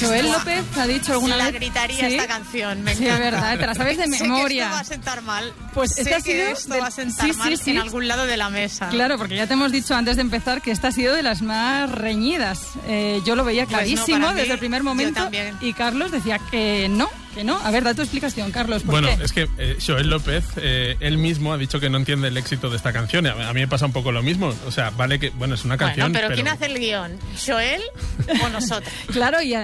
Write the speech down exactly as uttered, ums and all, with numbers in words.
Joel López ha dicho alguna la vez... La gritaría ¿Sí? esta canción, me sí, encanta. Sí, es verdad, te la sabes de memoria. Sé que esto va a sentar mal. Pues sé este ha que sido esto de... va a sentar sí, mal sí, sí. en algún lado de la mesa. Claro, porque ya te hemos dicho antes de empezar que esta ha sido de las más reñidas. Eh, yo lo veía clarísimo pues no, desde mí, el primer momento y Carlos decía que no, que no. A ver, da tu explicación, Carlos. ¿por bueno, qué? es que eh, Joel López, eh, él mismo ha dicho que no entiende el éxito de esta canción. A, a mí me pasa un poco lo mismo. O sea, vale que, bueno, es una canción, bueno, pero, pero... ¿quién hace el guión? ¿Joel o nosotros? Claro, y,